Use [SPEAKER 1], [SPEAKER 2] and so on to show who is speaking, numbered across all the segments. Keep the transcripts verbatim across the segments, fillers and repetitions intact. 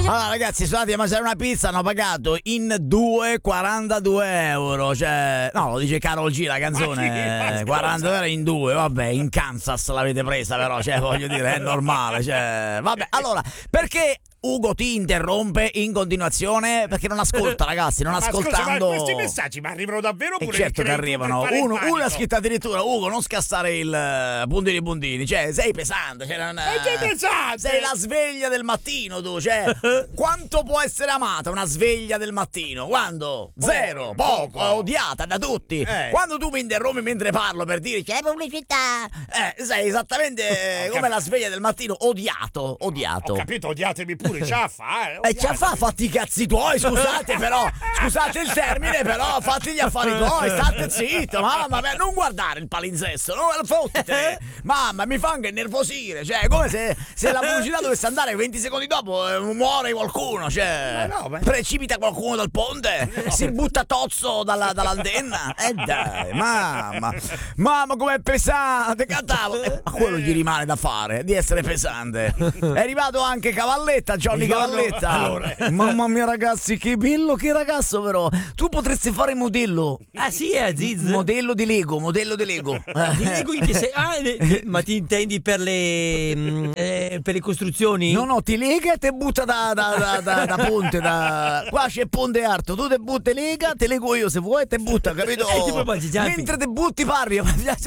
[SPEAKER 1] Allora ragazzi, sono andati a mangiare una pizza, hanno pagato in due virgola quarantadue euro. Cioè, no, lo dice Karol G la canzone.
[SPEAKER 2] Ma chi? Ma
[SPEAKER 1] quarantadue euro in due, vabbè, in Kansas l'avete presa però, cioè voglio dire, è normale, cioè, vabbè. Allora, perché Ugo ti interrompe in continuazione? Perché non ascolta, ragazzi, non
[SPEAKER 2] ma
[SPEAKER 1] ascoltando.
[SPEAKER 2] Scusa, ma questi messaggi mi arrivano davvero
[SPEAKER 1] E
[SPEAKER 2] pure?
[SPEAKER 1] certo che arrivano. Uno, uno ha scritto addirittura: Ugo, non scassare il uh, puntini puntini. Cioè, sei pesante. Cioè, non,
[SPEAKER 2] Ma che pesante?
[SPEAKER 1] sei la sveglia del mattino, tu. Cioè, quanto può essere amata una sveglia del mattino? Quando? Zero, poco, poco. Odiata da tutti. Eh. Quando tu mi interrompi mentre parlo per dire c'è pubblicità, eh, sei esattamente come la sveglia del mattino, odiato, odiato.
[SPEAKER 2] Ho capito, odiatemi pure. Ce la fa, eh,
[SPEAKER 1] e ce la fa, fatti i cazzi tuoi, scusate però, scusate il termine, però fatti gli affari tuoi, state zitto, mamma mia, non guardare il palinsesto, non fottite, mamma, mi fa anche innervosire, cioè, come se, se la pubblicità dovesse andare venti secondi dopo, eh, muore qualcuno, cioè,
[SPEAKER 2] no,
[SPEAKER 1] precipita qualcuno dal ponte, no. Si butta tozzo dalla, dall'antenna, e eh dai, mamma, mamma com'è pesante, cantavo, e a quello gli rimane da fare, di essere pesante, è arrivato anche Cavalletta, Johnny Cavalletta.
[SPEAKER 2] Allora.
[SPEAKER 1] Mamma mia ragazzi, che bello, che ragazzo però. Tu potresti fare modello.
[SPEAKER 3] Ah sì, è Ziz.
[SPEAKER 1] Modello di Lego, modello di Lego.
[SPEAKER 3] Di Lego in che sei? Ah, le, ma ti intendi per le mh, eh, per le costruzioni?
[SPEAKER 1] No, no, ti lega e te butta da, da, da, da, da ponte, da... Qua c'è Ponte Arto, tu te butti lega, te lego io se vuoi e te butta, capito?
[SPEAKER 3] E tipo
[SPEAKER 1] mentre te butti parli.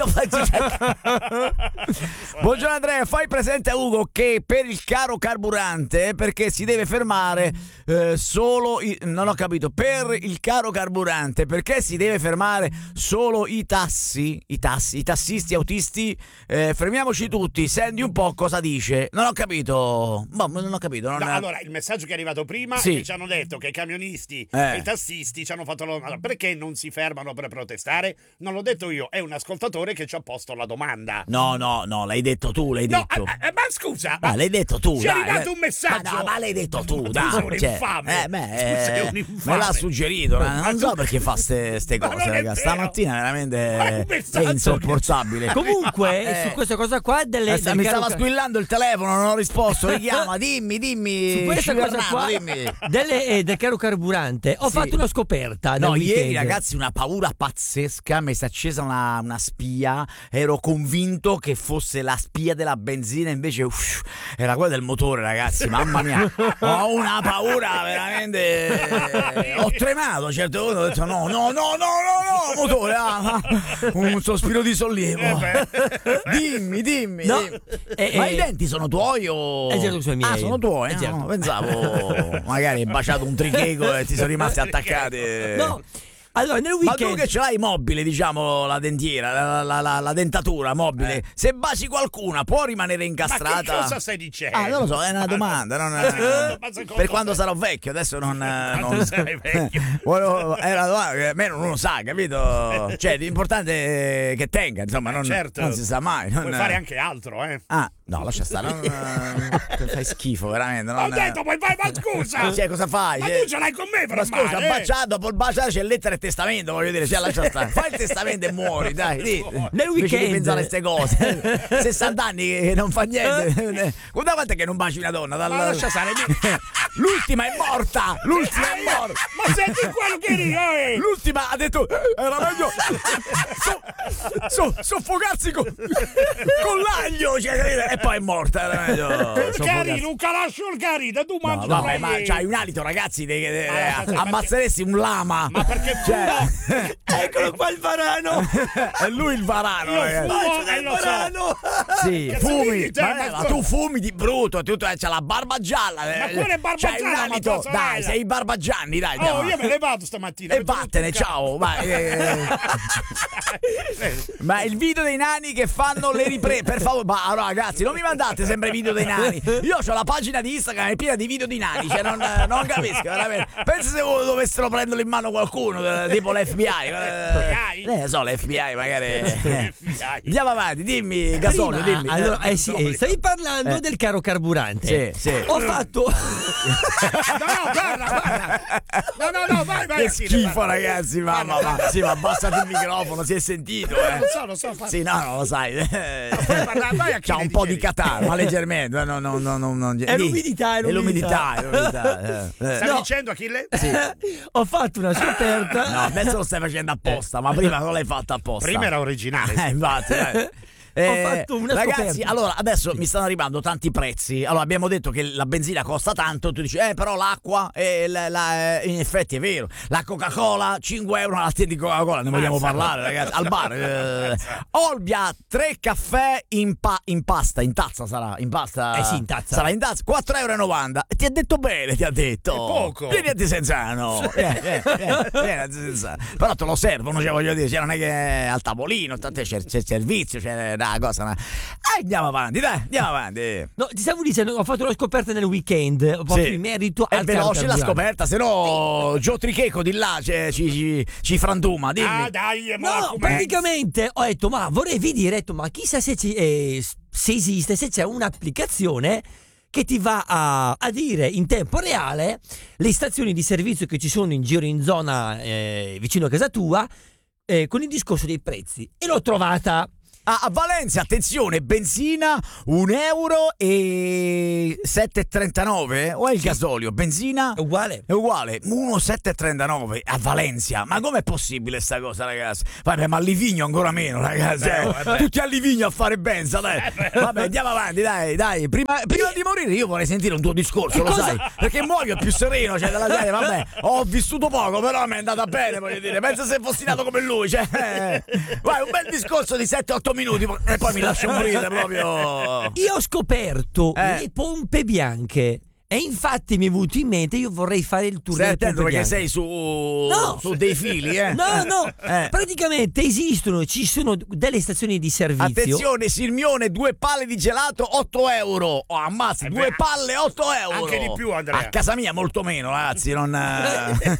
[SPEAKER 1] Buongiorno Andrea, fai presente a Ugo che per il caro carburante, perché si deve fermare eh, solo i, non ho capito, per il caro carburante perché si deve fermare solo i tassi i tassi, i tassisti autisti, eh, fermiamoci tutti. Senti un po' cosa dice, non ho capito, boh, non ho capito non
[SPEAKER 2] no,
[SPEAKER 1] è...
[SPEAKER 2] Allora il messaggio che è arrivato prima
[SPEAKER 1] sì.
[SPEAKER 2] è che ci hanno detto che i camionisti
[SPEAKER 1] eh.
[SPEAKER 2] e i tassisti ci hanno fatto lo... allora, perché non si fermano per protestare? Non l'ho detto io, è un ascoltatore che ci ha posto la domanda.
[SPEAKER 1] No, no, no, l'hai detto tu, l'hai
[SPEAKER 2] no,
[SPEAKER 1] detto.
[SPEAKER 2] Eh, eh, ma scusa,
[SPEAKER 1] ma l'hai detto tu,
[SPEAKER 2] ci
[SPEAKER 1] dai,
[SPEAKER 2] è arrivato
[SPEAKER 1] eh.
[SPEAKER 2] un messaggio.
[SPEAKER 1] Ma no, ma l'hai detto tu,
[SPEAKER 2] tu
[SPEAKER 1] dai,
[SPEAKER 2] sei un
[SPEAKER 1] cioè,
[SPEAKER 2] infame.
[SPEAKER 1] eh, beh,
[SPEAKER 2] tu sei un
[SPEAKER 1] eh,
[SPEAKER 2] infame.
[SPEAKER 1] me l'ha suggerito, ma non so
[SPEAKER 2] tu...
[SPEAKER 1] perché fa ste, ste
[SPEAKER 2] ma
[SPEAKER 1] cose, ragazzi. Stamattina veramente è, è insopportabile.
[SPEAKER 3] Comunque,
[SPEAKER 1] eh,
[SPEAKER 3] su questa cosa qua delle,
[SPEAKER 1] eh,
[SPEAKER 3] del
[SPEAKER 1] mi
[SPEAKER 3] caro...
[SPEAKER 1] stava squillando il telefono, non ho risposto. Richiama, dimmi, dimmi.
[SPEAKER 3] Su questa cosa
[SPEAKER 1] Fernando,
[SPEAKER 3] qua
[SPEAKER 1] dimmi.
[SPEAKER 3] Delle, eh, del caro carburante ho
[SPEAKER 1] sì.
[SPEAKER 3] fatto una scoperta.
[SPEAKER 1] No,
[SPEAKER 3] nel
[SPEAKER 1] ieri
[SPEAKER 3] weekend.
[SPEAKER 1] ragazzi una paura pazzesca, mi si è accesa una, una spia, ero convinto che fosse la spia della benzina, invece uff, era quella del motore, ragazzi, mamma mia, ho una paura veramente, ho tremato, certe volte ho detto no, no, no, no, no, no, motore, ah, un sospiro di sollievo, dimmi, dimmi,
[SPEAKER 3] no.
[SPEAKER 1] dimmi.
[SPEAKER 3] Eh,
[SPEAKER 1] Ma
[SPEAKER 3] eh,
[SPEAKER 1] i denti sono tuoi o...
[SPEAKER 3] Eh, certo, sono miei.
[SPEAKER 1] Ah, sono tuoi,
[SPEAKER 3] Eh,
[SPEAKER 1] eh,
[SPEAKER 3] certo.
[SPEAKER 1] no, pensavo magari hai baciato un tricheco e ti sono rimasti attaccati.
[SPEAKER 3] No. Allora, nel
[SPEAKER 1] Ma
[SPEAKER 3] weekend...
[SPEAKER 1] tu che ce l'hai mobile, diciamo, la dentiera, la, la, la, la dentatura mobile, eh. se baci qualcuna può rimanere incastrata?
[SPEAKER 2] Ma che cosa stai dicendo?
[SPEAKER 1] Ah, non lo so, è una domanda. Non è... per quando sarò vecchio, adesso non... non...
[SPEAKER 2] sei vecchio.
[SPEAKER 1] Volevo... È una domanda che almeno uno sa, capito? Cioè, l'importante è che tenga, insomma, non,
[SPEAKER 2] certo.
[SPEAKER 1] non si sa mai. Non...
[SPEAKER 2] Puoi fare anche altro, eh?
[SPEAKER 1] Ah, no, lascia stare, non... fai schifo, veramente. Non...
[SPEAKER 2] Ho detto, poi fai, ma scusa!
[SPEAKER 1] Cioè, cosa fai?
[SPEAKER 2] Ma
[SPEAKER 1] cioè...
[SPEAKER 2] tu ce l'hai con me,
[SPEAKER 1] ma scusa,
[SPEAKER 2] eh?
[SPEAKER 1] baciato, dopo il baciare c'è lettera e testamento, voglio dire, cioè, lascia stare. Fai il testamento e muori, dai, di.
[SPEAKER 3] Nel
[SPEAKER 1] Invece
[SPEAKER 3] weekend
[SPEAKER 1] di pensare a queste cose. sessanta anni che non fa niente. Guarda quanto è che non baci una donna. Dal...
[SPEAKER 2] Ma lascia stare.
[SPEAKER 1] L'ultima è morta, l'ultima è morta.
[SPEAKER 2] Ma senti quello che dico, eh!
[SPEAKER 1] L'ultima ha detto, era meglio so, so, soffocarsi con, con l'aglio, cioè, e poi è morta, era meglio.
[SPEAKER 2] Il carino, un calascio il carino, tu mangi.
[SPEAKER 1] No, vabbè, ma c'hai un alito, ragazzi, de, de, de, de, ammazzeresti un lama.
[SPEAKER 2] Ma perché
[SPEAKER 1] cioè,
[SPEAKER 3] eccolo qua il varano.
[SPEAKER 1] È lui il varano,
[SPEAKER 2] io
[SPEAKER 1] ragazzi.
[SPEAKER 2] fumo,
[SPEAKER 3] Del
[SPEAKER 2] eh, lo so.
[SPEAKER 3] varano.
[SPEAKER 1] Sì,
[SPEAKER 2] Cazzo
[SPEAKER 1] fumi,
[SPEAKER 2] dici, te,
[SPEAKER 1] ma,
[SPEAKER 2] ma-
[SPEAKER 1] ma tu fumi di brutto, tu, tu, c'ha la barba gialla.
[SPEAKER 2] Ma
[SPEAKER 1] eh,
[SPEAKER 2] quella è barba
[SPEAKER 1] c'hai un
[SPEAKER 2] gialla, ma
[SPEAKER 1] alito,
[SPEAKER 2] tua sorella.
[SPEAKER 1] dai, sei barbagianni, dai.
[SPEAKER 2] Oh,
[SPEAKER 1] andiamo.
[SPEAKER 2] io me ne vado stamattina.
[SPEAKER 1] E
[SPEAKER 2] mi sono
[SPEAKER 1] vattene,
[SPEAKER 2] toccato.
[SPEAKER 1] ciao. Ma, eh, ma il video dei nani che fanno le riprese, per favore, ma allora, ragazzi, non mi mandate sempre video dei nani. Io ho la pagina di Instagram, è piena di video di nani, cioè non, non capisco, veramente. Pensa se voi dovessero prenderlo in mano qualcuno, eh, tipo l'F B I. Eh, eh, so, l'F B I magari. Andiamo avanti, dimmi, Gasolio,
[SPEAKER 3] Prima,
[SPEAKER 1] dimmi.
[SPEAKER 3] allora, eh, sì, eh, stavi parlando
[SPEAKER 1] Eh.
[SPEAKER 3] del caro carburante.
[SPEAKER 1] Sì, sì.
[SPEAKER 3] Ho fatto.
[SPEAKER 2] No, no, guarda, guarda. No, no, no, vai, vai.
[SPEAKER 1] Che
[SPEAKER 2] Achille,
[SPEAKER 1] schifo,
[SPEAKER 2] vai.
[SPEAKER 1] ragazzi, mamma, ma, sì, ma abbassate il microfono, si è sentito, eh.
[SPEAKER 2] Lo so, lo so. fa-
[SPEAKER 1] Sì, no, no, lo sai.
[SPEAKER 2] puoi parlare, vai, Achille,
[SPEAKER 1] C'ha un po' di
[SPEAKER 2] dicevi.
[SPEAKER 1] catarro, ma leggermente. No, no, no, no, no,
[SPEAKER 3] È l'umidità, è
[SPEAKER 1] È l'umidità.
[SPEAKER 3] l'umidità.
[SPEAKER 1] è l'umidità, eh, eh.
[SPEAKER 2] Stavi
[SPEAKER 3] No.
[SPEAKER 2] dicendo, Achille?
[SPEAKER 3] Ho fatto una scoperta.
[SPEAKER 1] No, adesso lo stai facendo apposta, ma prima non l'hai fatto apposta.
[SPEAKER 2] Prima era originale.
[SPEAKER 1] Eh, infatti, eh. Eh,
[SPEAKER 3] fatto una
[SPEAKER 1] ragazzi,
[SPEAKER 3] scoperta.
[SPEAKER 1] allora adesso mi stanno arrivando tanti prezzi. Allora abbiamo detto che la benzina costa tanto. Tu dici, eh, però l'acqua, eh, la- la- eh, in effetti è vero. La Coca-Cola, cinque euro una lattina di Coca-Cola. Ne vogliamo
[SPEAKER 2] Mazza.
[SPEAKER 1] parlare, ragazzi? Al bar, eh. Olbia, tre caffè in, pa- in pasta, in tazza sarà. In pasta,
[SPEAKER 3] Eh sì, in tazza.
[SPEAKER 1] sarà in tazza, quattro euro e novanta. E ti ha detto bene, ti ha detto.
[SPEAKER 2] È poco.
[SPEAKER 1] Vieni a Desenzano. Vieni, vieni, vieni, vieni a Desenzano. Però te lo servono, cioè, voglio dire, cioè, non è che al tavolino, tante- c'è, c'è il servizio, c'è una cosa. Una... Eh, andiamo avanti, dai, andiamo avanti.
[SPEAKER 3] No, ti stavo dicendo, ho fatto la scoperta nel weekend. Proprio
[SPEAKER 1] Sì.
[SPEAKER 3] in merito
[SPEAKER 1] È
[SPEAKER 3] al
[SPEAKER 1] veloce la
[SPEAKER 3] carburante.
[SPEAKER 1] scoperta, se no Gio Tricheco di là cioè, ci, ci, ci frantuma, dimmi.
[SPEAKER 2] Ah, dai, ma
[SPEAKER 3] No,
[SPEAKER 2] come-
[SPEAKER 3] praticamente ho detto, ma vorrei vedere, ho detto, ma chissà se, ci, eh, se esiste, se c'è un'applicazione che ti va a, a dire in tempo reale le stazioni di servizio che ci sono in giro in zona eh, vicino a casa tua eh, con il discorso dei prezzi. E l'ho trovata.
[SPEAKER 1] Ah, a Valencia, attenzione, benzina un euro e sette e trentanove o è il gasolio? Benzina
[SPEAKER 3] È uguale.
[SPEAKER 1] è uguale, uno virgola sette e trentanove a Valencia. Ma com'è possibile sta cosa, ragazzi? Vabbè, ma a Livigno ancora meno, ragazzi.
[SPEAKER 2] Beh,
[SPEAKER 1] eh.
[SPEAKER 2] vabbè.
[SPEAKER 1] Tutti a Livigno a fare benza, dai. Vabbè, andiamo avanti, dai, dai. Prima, prima di morire io vorrei sentire un tuo discorso, lo
[SPEAKER 3] cosa?
[SPEAKER 1] sai? Perché muoio più sereno, cioè della serie, vabbè, ho vissuto poco, però mi è andata bene, voglio dire. Pensa se fossi nato come lui, cioè. eh. Vai, un bel discorso di sette otto minuti e poi mi lascio morire proprio.
[SPEAKER 3] Io ho scoperto
[SPEAKER 1] Eh.
[SPEAKER 3] le pompe bianche. E infatti mi è venuto in mente, io vorrei fare il tour
[SPEAKER 1] Stai
[SPEAKER 3] delle
[SPEAKER 1] attento
[SPEAKER 3] pompe
[SPEAKER 1] perché
[SPEAKER 3] bianche.
[SPEAKER 1] sei su,
[SPEAKER 3] No.
[SPEAKER 1] su dei fili, eh?
[SPEAKER 3] No, no,
[SPEAKER 1] Eh.
[SPEAKER 3] praticamente esistono, ci sono delle stazioni di servizio.
[SPEAKER 1] Attenzione, Sirmione, due palle di gelato, otto euro. Oh, ammazza,
[SPEAKER 2] Eh
[SPEAKER 1] due
[SPEAKER 2] beh,
[SPEAKER 1] palle, otto euro.
[SPEAKER 2] anche di più, Andrea.
[SPEAKER 1] A casa mia molto meno, ragazzi, non... eh.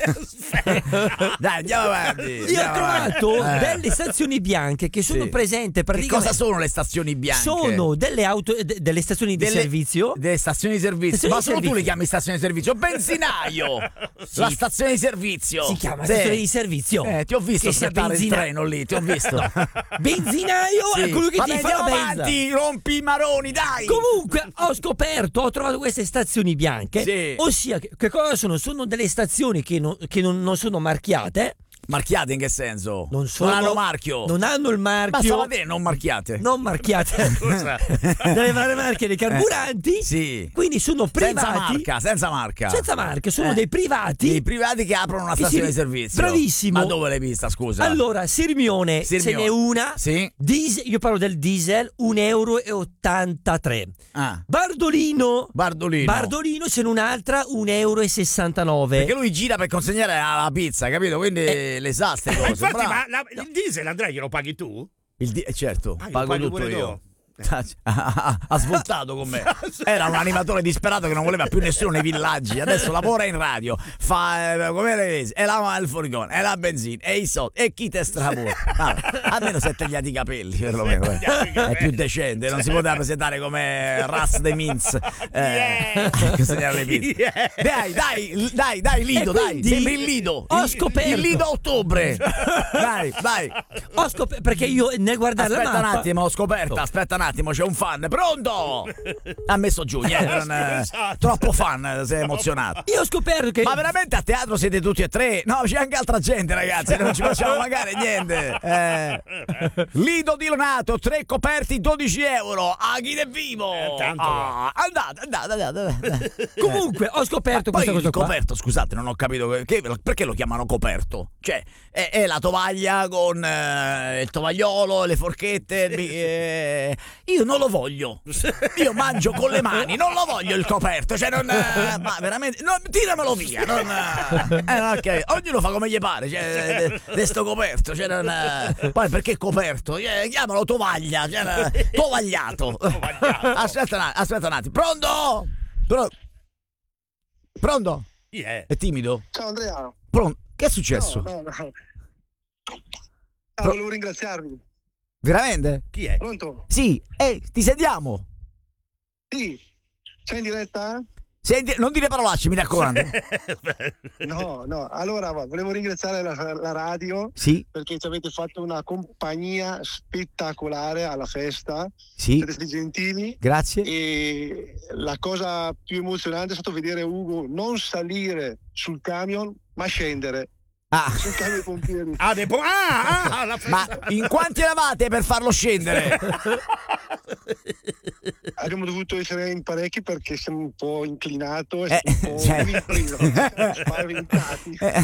[SPEAKER 1] Dai, andiamo avanti.
[SPEAKER 3] Io ho
[SPEAKER 1] andiamo
[SPEAKER 3] trovato
[SPEAKER 1] avanti. Eh.
[SPEAKER 3] delle stazioni bianche che sono
[SPEAKER 1] Sì.
[SPEAKER 3] presenti
[SPEAKER 1] Che
[SPEAKER 3] praticamente.
[SPEAKER 1] cosa sono le stazioni bianche?
[SPEAKER 3] Sono delle auto, de- delle stazioni di
[SPEAKER 1] Delle-
[SPEAKER 3] servizio.
[SPEAKER 1] Delle stazioni di servizio.
[SPEAKER 3] Stazioni
[SPEAKER 1] Ma
[SPEAKER 3] di
[SPEAKER 1] solo tu
[SPEAKER 3] servizio.
[SPEAKER 1] le chiami stazioni di servizio? Benzinaio!
[SPEAKER 3] Sì.
[SPEAKER 1] La stazione di servizio.
[SPEAKER 3] Si chiama
[SPEAKER 1] Sì.
[SPEAKER 3] stazione di servizio.
[SPEAKER 1] Eh, ti ho visto
[SPEAKER 3] Che sia
[SPEAKER 1] aspettare
[SPEAKER 3] benzina-
[SPEAKER 1] il treno lì, ti ho visto.
[SPEAKER 3] Benzinaio
[SPEAKER 1] Sì.
[SPEAKER 3] è quello che
[SPEAKER 1] Vabbè,
[SPEAKER 3] ti fa la
[SPEAKER 1] andiamo
[SPEAKER 3] benza.
[SPEAKER 1] avanti, rompi i maroni, dai!
[SPEAKER 3] Comunque ho scoperto, ho trovato queste stazioni bianche,
[SPEAKER 1] Sì.
[SPEAKER 3] ossia che, che cosa sono? Sono delle stazioni che, non, che non, non sono marchiate,
[SPEAKER 1] Marchiate in che senso?
[SPEAKER 3] non, sono,
[SPEAKER 1] hanno marchio.
[SPEAKER 3] non hanno il
[SPEAKER 1] Basta
[SPEAKER 3] marchio,
[SPEAKER 1] va bene, non marchiate.
[SPEAKER 3] non marchiate
[SPEAKER 2] Scusa.
[SPEAKER 3] delle varie marche dei carburanti,
[SPEAKER 1] Sì.
[SPEAKER 3] quindi sono privati,
[SPEAKER 1] Senza marca, senza marca.
[SPEAKER 3] senza marche, sono
[SPEAKER 1] Eh.
[SPEAKER 3] dei privati.
[SPEAKER 1] I privati che aprono una
[SPEAKER 3] Che
[SPEAKER 1] stazione
[SPEAKER 3] si-
[SPEAKER 1] di servizio.
[SPEAKER 3] Bravissimo.
[SPEAKER 1] Ma dove l'hai vista, scusa?
[SPEAKER 3] Allora, Sirmione,
[SPEAKER 1] Sirmione.
[SPEAKER 3] ce n'è una,
[SPEAKER 1] Sì.
[SPEAKER 3] diesel- io parlo del diesel, un euro e ottantatré.
[SPEAKER 1] Ah,
[SPEAKER 3] Bardolino,
[SPEAKER 1] Bardolino.
[SPEAKER 3] Bardolino c'è un'altra, un euro e sessantanove.
[SPEAKER 1] Perché lui gira per consegnare la pizza, capito? Quindi le sa ste
[SPEAKER 2] Ma
[SPEAKER 1] cose.
[SPEAKER 2] infatti,
[SPEAKER 1] bravo.
[SPEAKER 2] ma la- il diesel, Andrea, glielo paghi tu?
[SPEAKER 1] Il di- eh, certo,
[SPEAKER 2] Ah, io
[SPEAKER 1] pago
[SPEAKER 2] paghi
[SPEAKER 1] tutto
[SPEAKER 2] pure
[SPEAKER 1] io.
[SPEAKER 2] tu.
[SPEAKER 1] Ha, ha svoltato con me. Era un animatore disperato che non voleva più nessuno nei villaggi. Adesso lavora in radio, fa eh, come le vedi, e la il furgone, e la benzina, e i soldi, e chi te strapura. Ah, almeno si è tagliati i capelli, perlomeno. eh.
[SPEAKER 2] tagliati i capelli.
[SPEAKER 1] È più decente, non si poteva presentare come Ras de Minz.
[SPEAKER 2] Yeah.
[SPEAKER 1] Eh, consegnare le pizze.
[SPEAKER 2] Yeah.
[SPEAKER 1] Dai, dai, dai, dai, Lido,
[SPEAKER 3] E
[SPEAKER 1] dai.
[SPEAKER 3] quindi
[SPEAKER 1] Sembri il Lido.
[SPEAKER 3] ho
[SPEAKER 1] Il-
[SPEAKER 3] scoperto.
[SPEAKER 1] Il Lido a ottobre. Dai, dai.
[SPEAKER 3] Ho scoperto perché io nel guardare
[SPEAKER 1] Aspetta
[SPEAKER 3] la
[SPEAKER 1] un
[SPEAKER 3] mappa
[SPEAKER 1] attimo, ho scoperto. Aspetta un attimo, c'è un fan. Pronto? Ha messo giù, niente. non è-
[SPEAKER 2] Scusa.
[SPEAKER 1] Troppo fan, sei emozionato.
[SPEAKER 3] io ho scoperto che
[SPEAKER 1] Ma veramente a teatro siete tutti e tre? No, c'è anche altra gente, ragazzi. Non ci facciamo pagare niente. Eh. Lido di Lonato, tre coperti, dodici euro. A chi è vivo?
[SPEAKER 2] Eh, tanto,
[SPEAKER 1] Ah, andate, andate, andate. andate.
[SPEAKER 3] comunque ho scoperto
[SPEAKER 1] Poi
[SPEAKER 3] questa cosa
[SPEAKER 1] il
[SPEAKER 3] qua.
[SPEAKER 1] coperto, scusate, non ho capito che- che- perché lo chiamano coperto. Cioè, è, è la tovaglia con eh, il tovagliolo, le forchette. il bi- eh, io non lo voglio. Io mangio con le mani, non lo voglio il coperto. Cioè, non. eh, ma veramente. Non, tiramelo via. Non, eh, eh, ok, ognuno fa come gli pare. Cioè, de, de sto coperto. Cioè, non, eh, poi perché coperto? Eh, chiamalo tovaglia. Cioè, eh, tovagliato. Aspetta un attimo, aspetta un attimo. Pronto? Pro- Pronto?
[SPEAKER 2] Chi è?
[SPEAKER 1] È timido?
[SPEAKER 4] Ciao Andrea.
[SPEAKER 1] Pronto? Che è successo?
[SPEAKER 4] No, no, no. Ah, volevo ringraziarvi.
[SPEAKER 1] Veramente?
[SPEAKER 2] Chi è?
[SPEAKER 4] Pronto?
[SPEAKER 1] Sì, eh, ti sentiamo.
[SPEAKER 4] Sì. Sei in diretta?
[SPEAKER 1] Senti, non dire parolacce, mi raccomando.
[SPEAKER 4] No, no. Allora, va, volevo ringraziare la, la radio
[SPEAKER 1] Sì,
[SPEAKER 4] perché ci avete fatto una compagnia spettacolare alla festa.
[SPEAKER 1] sì,
[SPEAKER 4] Siete stati gentili.
[SPEAKER 1] grazie.
[SPEAKER 4] E la cosa più emozionante è stato vedere Ugo non salire sul camion, ma scendere
[SPEAKER 1] Ah,
[SPEAKER 4] sul camion dei pompieri.
[SPEAKER 2] Ah, dei po- ah, ah, la
[SPEAKER 1] ma
[SPEAKER 2] festa.
[SPEAKER 1] in quanti eravate per farlo scendere?
[SPEAKER 4] Abbiamo dovuto essere in parecchi perché siamo un po' inclinato e
[SPEAKER 1] Eh,
[SPEAKER 4] siamo un po'
[SPEAKER 1] cioè-
[SPEAKER 4] spaventati. spaventati.
[SPEAKER 1] Eh,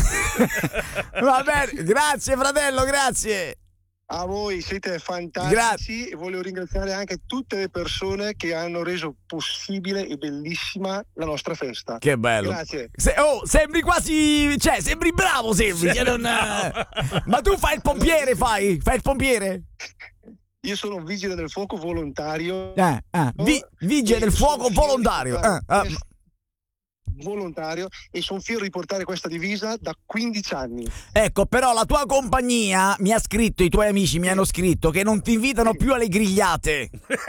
[SPEAKER 1] Va bene, grazie fratello, grazie.
[SPEAKER 4] A voi siete fantastici e voglio ringraziare anche tutte le persone che hanno reso possibile e bellissima la nostra festa.
[SPEAKER 1] Che bello.
[SPEAKER 4] Grazie.
[SPEAKER 1] Se- oh, sembri quasi, cioè, sembri bravo, sembri. Cioè, non, eh. Ma tu fai il pompiere, fai? Fai il pompiere?
[SPEAKER 4] Io sono un vigile del fuoco volontario.
[SPEAKER 1] Eh, eh, vi- vigile del fuoco volontario. Eh, eh.
[SPEAKER 4] Volontario e sono fiero di portare questa divisa da quindici anni.
[SPEAKER 1] Ecco, però la tua compagnia mi ha scritto, i tuoi amici mi hanno scritto che non ti invitano più alle grigliate.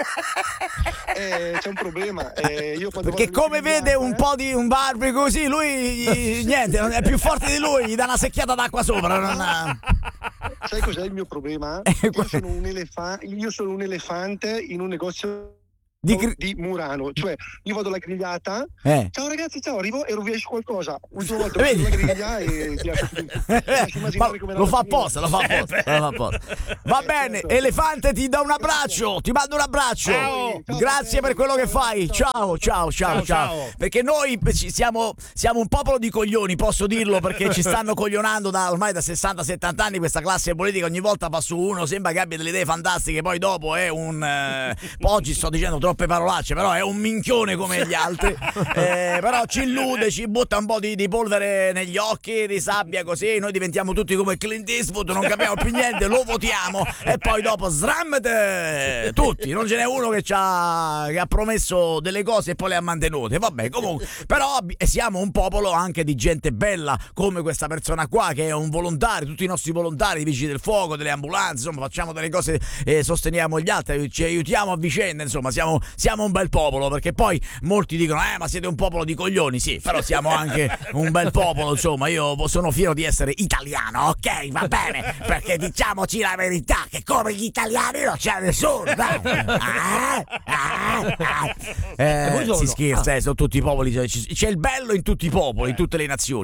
[SPEAKER 4] Eh, c'è un problema. Eh, io quando
[SPEAKER 1] Perché
[SPEAKER 4] vado alle
[SPEAKER 1] come vede un
[SPEAKER 4] grigliate-
[SPEAKER 1] po' di un barbecue così, lui gli- niente, non è più forte di lui, gli dà una secchiata d'acqua sopra. Non ha...
[SPEAKER 4] Sai cos'è il mio problema?
[SPEAKER 1] Eh,
[SPEAKER 4] Io
[SPEAKER 1] qual-
[SPEAKER 4] sono un, elefa- io sono un elefante in un negozio
[SPEAKER 1] Di
[SPEAKER 4] di,
[SPEAKER 1] gri-
[SPEAKER 4] Murano. Cioè, io vado alla grigliata.
[SPEAKER 1] Eh.
[SPEAKER 4] Ciao ragazzi, ciao, arrivo e rovescio qualcosa. L'ultima volta ho
[SPEAKER 1] Vedi?
[SPEAKER 4] fatto la griglia e ti lascio ti lascio
[SPEAKER 1] Ma
[SPEAKER 4] immaginare come
[SPEAKER 1] lo fa
[SPEAKER 4] andava a
[SPEAKER 1] apposta, lo fa apposta, lo fa apposta. Va bene, Elefante, ti do un abbraccio, ti mando un abbraccio.
[SPEAKER 2] Ciao.
[SPEAKER 1] Grazie per quello che fai. Ciao, ciao, ciao,
[SPEAKER 2] Ciao,
[SPEAKER 1] ciao.
[SPEAKER 2] ciao.
[SPEAKER 1] Perché noi ci siamo, siamo un popolo di coglioni, posso dirlo, perché ci stanno coglionando da ormai da sessanta settanta anni questa classe politica. Ogni volta fa su uno, sembra che abbia delle idee fantastiche, poi dopo è un eh, oggi sto dicendo troppe parolacce, però è un minchione come gli altri. Eh, però ci illude, ci butta un po' di, di polvere negli occhi, di sabbia, così noi diventiamo tutti come Clint Eastwood, non capiamo più niente, lo votiamo e poi dopo srammete tutti, non ce n'è uno che, c'ha, che ha promesso delle cose e poi le ha mantenute. Vabbè, comunque, però abbi- siamo un popolo anche di gente bella, come questa persona qua che è un volontario, tutti i nostri volontari, i vigili del fuoco, delle ambulanze, insomma facciamo delle cose e sosteniamo gli altri, ci aiutiamo a vicenda, insomma siamo, siamo un bel popolo, perché poi molti dicono eh ma siete un popolo di coglioni, sì, però siamo anche un bel popolo, insomma io sono fiero di essere italiano, ok, va bene, perché diciamoci la verità che come gli italiani non c'è nessuno, dai. Ah, ah, ah. Eh,
[SPEAKER 3] buongiorno.
[SPEAKER 1] si scherza, eh, sono tutti i popoli, c'è, c'è il bello in tutti i popoli, in tutte le nazioni,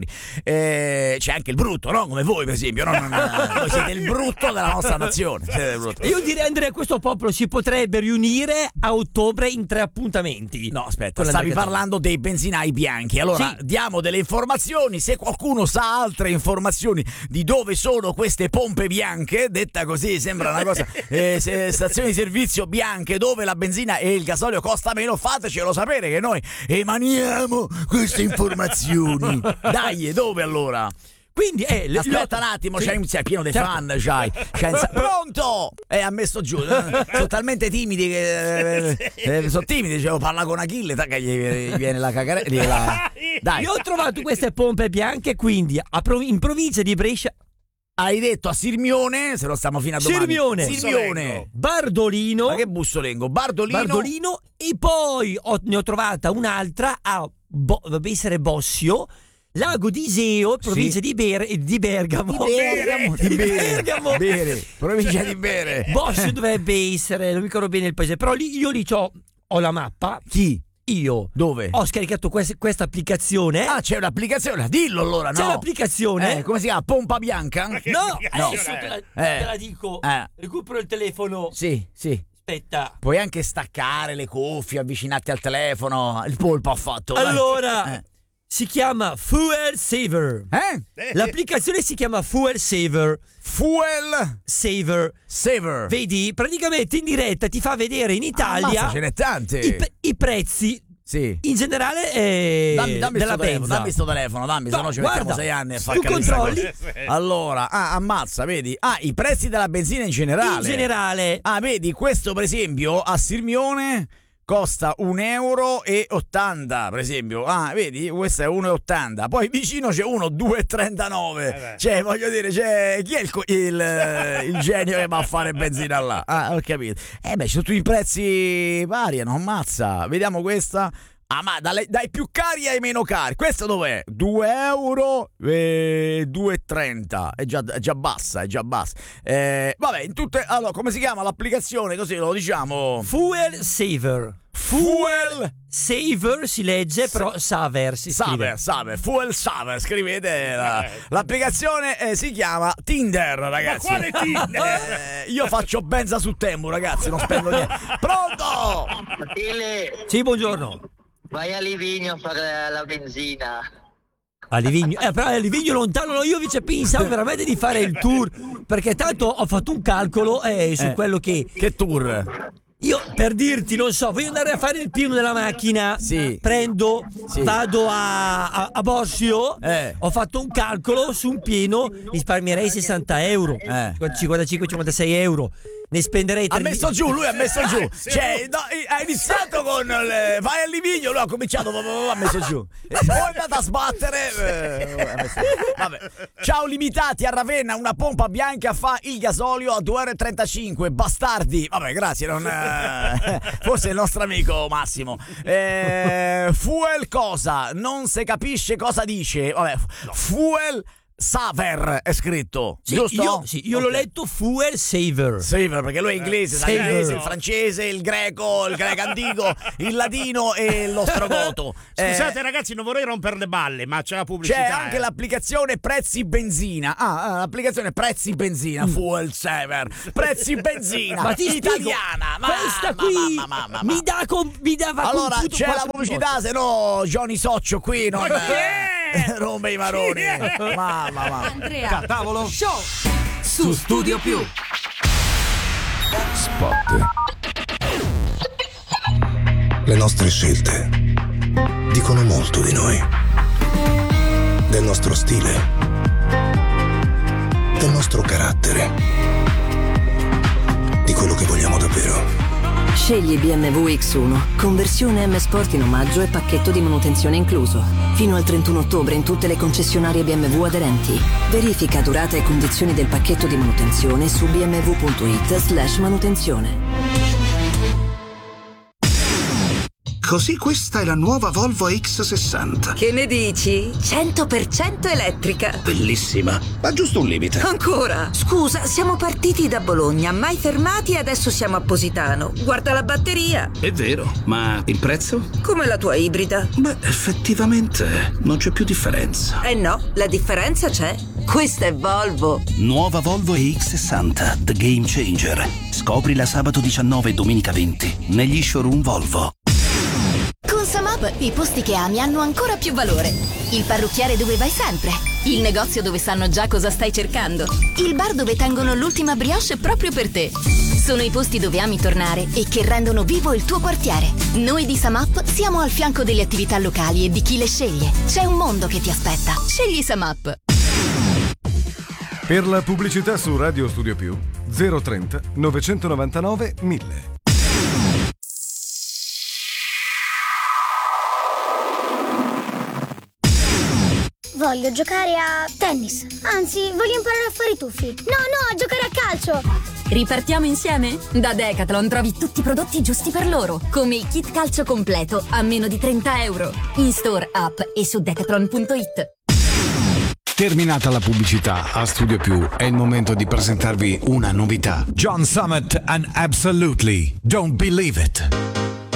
[SPEAKER 1] eh, c'è anche il brutto, no? Come voi per esempio, no? Non- voi siete il brutto della nostra nazione, siete il brutto.
[SPEAKER 3] Io direi, Andrea, questo popolo si potrebbe riunire a ottobre in tre appuntamenti.
[SPEAKER 1] No, aspetta,
[SPEAKER 3] Con la
[SPEAKER 1] stavi
[SPEAKER 3] navigazione.
[SPEAKER 1] parlando dei benzinai bianchi. Allora,
[SPEAKER 3] Sì.
[SPEAKER 1] diamo delle informazioni. Se qualcuno sa altre informazioni di dove sono queste pompe bianche, detta così sembra una cosa, eh, se- stazioni di servizio bianche dove la benzina e il gasolio costa meno, fatecelo sapere che noi emaniamo queste informazioni. Dai, dove allora?
[SPEAKER 3] Quindi, eh, le-
[SPEAKER 1] Aspetta un attimo,
[SPEAKER 3] Sì.
[SPEAKER 1] c'hai, sei pieno di
[SPEAKER 3] Certo.
[SPEAKER 1] fan, c'hai. c'hai un sa- Pronto? E ha messo giù. eh, Sono talmente timidi che eh, eh, sono timidi, dicevo, parla con Achille, tacca, gli, gli viene la cagarella. Dai,
[SPEAKER 3] Io ho trovato queste pompe bianche, quindi a Pro- in provincia di Brescia,
[SPEAKER 1] hai detto a Sirmione, se lo stiamo fino a domani.
[SPEAKER 3] Sirmione.
[SPEAKER 1] Sirmione.
[SPEAKER 3] Bardolino,
[SPEAKER 1] Ma che bussolengo? Bardolino.
[SPEAKER 3] Bardolino e poi ho- ne ho trovata un'altra a Bo- dovrebbe essere Bossio, Lago di Iseo, provincia di, Ber- di Bergamo.
[SPEAKER 1] Di Bergamo, di
[SPEAKER 3] Di
[SPEAKER 1] Bere,
[SPEAKER 3] Bergamo.
[SPEAKER 1] Bere, provincia di Bere.
[SPEAKER 3] Bossio dovrebbe essere, non mi ricordo bene il paese, però lì io lì c'ho, ho la mappa.
[SPEAKER 1] Chi?
[SPEAKER 3] Io
[SPEAKER 1] Dove?
[SPEAKER 3] ho scaricato quest- questa applicazione.
[SPEAKER 1] Ah, c'è un'applicazione, dillo allora, no?
[SPEAKER 3] C'è l'applicazione.
[SPEAKER 1] Eh, come si chiama? Pompa bianca?
[SPEAKER 2] Ma che
[SPEAKER 3] No,
[SPEAKER 2] applicazione
[SPEAKER 3] adesso
[SPEAKER 2] è?
[SPEAKER 3] te la,
[SPEAKER 1] Eh.
[SPEAKER 3] te la dico.
[SPEAKER 1] Eh.
[SPEAKER 3] Recupero il telefono.
[SPEAKER 1] Sì, sì.
[SPEAKER 3] Aspetta.
[SPEAKER 1] Puoi anche staccare le cuffie, avvicinarti al telefono. Il polpo ha fatto. dai.
[SPEAKER 3] Allora,
[SPEAKER 1] Eh.
[SPEAKER 3] si chiama Fuel Saver.
[SPEAKER 1] Eh?
[SPEAKER 2] Eh,
[SPEAKER 3] L'applicazione si chiama Fuel Saver.
[SPEAKER 1] Fuel
[SPEAKER 3] Saver.
[SPEAKER 1] Saver.
[SPEAKER 3] Vedi, praticamente in diretta ti fa vedere in Italia
[SPEAKER 1] Ammazza, ce n'è tante.
[SPEAKER 3] i, pe- i prezzi
[SPEAKER 1] Sì.
[SPEAKER 3] in generale eh,
[SPEAKER 1] Dammi, dammi
[SPEAKER 3] della
[SPEAKER 1] sto telefono,
[SPEAKER 3] benza.
[SPEAKER 1] dammi sto telefono, dammi,
[SPEAKER 3] No,
[SPEAKER 1] se no ci
[SPEAKER 3] guarda,
[SPEAKER 1] mettiamo sei anni a far
[SPEAKER 3] tu
[SPEAKER 1] capire sta
[SPEAKER 3] controlli
[SPEAKER 1] cosa. Allora, ah, ammazza, vedi? Ah, i prezzi della benzina in generale.
[SPEAKER 3] in generale.
[SPEAKER 1] Ah, vedi, questo per esempio a Sirmione costa un euro e ottanta, per esempio. Ah, vedi, questo è uno e ottanta. Poi vicino c'è uno due e trentanove. Eh cioè, voglio dire, c'è chi è il, il, il genio che va a fare benzina là? Ah, ho capito. Eh beh, tutti i prezzi variano, ammazza. Vediamo questa. Ah, ma dai, dai più cari ai meno cari. Questa dov'è? due euro e due e trenta. È già, è già bassa, è già bassa. Eh, vabbè, in tutte. Allora, come si chiama l'applicazione? Così lo diciamo.
[SPEAKER 3] Fuel Saver.
[SPEAKER 1] Fuel
[SPEAKER 3] Saver si legge, però Saver si scrive.
[SPEAKER 1] Saver, Saver, Fuel Saver, scrivete la, l'applicazione eh, si chiama Tinder, ragazzi.
[SPEAKER 2] Ma quale Tinder?
[SPEAKER 1] Eh, io faccio benza su Temu, ragazzi, non spendo niente. Pronto?
[SPEAKER 3] Sì, buongiorno.
[SPEAKER 5] Vai a Livigno a fare la benzina.
[SPEAKER 3] A Livigno, eh, però a Livigno lontano, no, io invece pensavo veramente di fare il tour, perché tanto ho fatto un calcolo eh, su
[SPEAKER 1] Eh,
[SPEAKER 3] quello che...
[SPEAKER 1] Che tour?
[SPEAKER 3] Io, per dirti, non so, voglio andare a fare il pieno della macchina,
[SPEAKER 1] Sì.
[SPEAKER 3] prendo,
[SPEAKER 1] Sì.
[SPEAKER 3] vado a, a, a Bossio,
[SPEAKER 1] Eh.
[SPEAKER 3] ho fatto un calcolo su un pieno, risparmierei sessanta euro,
[SPEAKER 1] Eh.
[SPEAKER 3] cinquantacinque cinquantasei euro, ne spenderei
[SPEAKER 1] Ha
[SPEAKER 3] tre-
[SPEAKER 1] messo giù, lui ha messo giù.
[SPEAKER 2] Sì.
[SPEAKER 1] Cioè, no, ha iniziato con le, vai a Livigno, lui ha cominciato, ha messo giù. E poi è andato a sbattere. eh, ha messo giù. Vabbè. Ciao limitati a Ravenna, una pompa bianca fa il gasolio a due euro e trentacinque. Bastardi. Vabbè, grazie, non, eh, forse è il nostro amico Massimo. Eh, fuel cosa? Non si capisce cosa dice. Vabbè, Fuel Saver è scritto,
[SPEAKER 3] Sì,
[SPEAKER 1] giusto?
[SPEAKER 3] io, sì, io l'ho
[SPEAKER 1] Ok.
[SPEAKER 3] letto Fuel Saver.
[SPEAKER 1] Saver, perché lui è inglese, sa
[SPEAKER 3] Saver.
[SPEAKER 1] l'inglese, il francese, il greco, il greco antico, il ladino e l'ostrogoto.
[SPEAKER 2] Scusate
[SPEAKER 1] Eh,
[SPEAKER 2] ragazzi, non vorrei rompere le balle, ma c'è la pubblicità.
[SPEAKER 1] c'è anche
[SPEAKER 2] eh.
[SPEAKER 1] l'applicazione prezzi benzina. Ah, ah, l'applicazione prezzi benzina, Fuel Saver, prezzi benzina,
[SPEAKER 3] Ma ti spiego,
[SPEAKER 1] italiana. Ma,
[SPEAKER 3] questa
[SPEAKER 1] ma,
[SPEAKER 3] qui
[SPEAKER 1] ma, ma, ma, ma.
[SPEAKER 3] mi dà com- mi dava
[SPEAKER 1] Allora
[SPEAKER 3] computo
[SPEAKER 1] c'è la
[SPEAKER 3] quattro
[SPEAKER 1] pubblicità,
[SPEAKER 3] volte.
[SPEAKER 1] se no Johnny Soccio qui non
[SPEAKER 2] Ma chi è?
[SPEAKER 1] rompe i maroni.
[SPEAKER 2] Chi è?
[SPEAKER 1] Mamma, mamma.
[SPEAKER 6] Andrea
[SPEAKER 7] Tavolo.
[SPEAKER 6] Show su Studio Più.
[SPEAKER 8] Spot. Le nostre scelte dicono molto di noi, del nostro stile, del nostro carattere, di quello che vogliamo davvero.
[SPEAKER 9] Scegli B M W X uno, conversione M Sport in omaggio e pacchetto di manutenzione incluso. Fino al trentuno ottobre in tutte le concessionarie B M W aderenti. Verifica durata e condizioni del pacchetto di manutenzione su b m w punto i t slash manutenzione.
[SPEAKER 10] Così questa è la nuova Volvo X sessanta.
[SPEAKER 9] Che ne dici? cento per cento elettrica.
[SPEAKER 10] Bellissima, ma giusto un limite.
[SPEAKER 9] Ancora? Scusa, siamo partiti da Bologna, mai fermati e adesso siamo a Positano. Guarda la batteria.
[SPEAKER 10] È vero, ma il prezzo?
[SPEAKER 9] Come la tua ibrida.
[SPEAKER 10] Beh, effettivamente non c'è più differenza.
[SPEAKER 9] Eh no, la differenza c'è. Questa è Volvo.
[SPEAKER 10] Nuova Volvo X sessanta, The Game Changer. Scoprila sabato diciannove e domenica venti negli showroom Volvo.
[SPEAKER 11] Con Samap i posti che ami hanno ancora più valore. Il parrucchiere dove vai sempre. Il negozio dove sanno già cosa stai cercando. Il bar dove tengono l'ultima brioche proprio per te. Sono i posti dove ami tornare e che rendono vivo il tuo quartiere. Noi di Samap siamo al fianco delle attività locali e di chi le sceglie. C'è un mondo che ti aspetta. Scegli Samap.
[SPEAKER 7] Per la pubblicità su Radio Studio Più zero trenta novecentonovantanove mille.
[SPEAKER 12] Voglio giocare a tennis. Anzi, voglio imparare a fare i tuffi. No, no, a giocare a calcio.
[SPEAKER 11] Ripartiamo insieme? Da Decathlon trovi tutti i prodotti giusti per loro, come il kit calcio completo a meno di trenta euro. In store, app e su decathlon punto it.
[SPEAKER 8] Terminata la pubblicità, a Studio Più è il momento di presentarvi una novità. John Summit and Absolutely Don't Believe It.